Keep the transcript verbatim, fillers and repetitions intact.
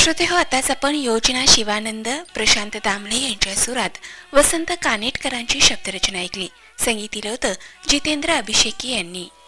श्रोते हो, आताच आपण योजना शिवानंद प्रशांत दामले यांच्या सुरात वसंत कानेटकरांची शब्दरचना ऐकली. संगीत दिलं होतं जितेंद्र अभिषेकी यांनी.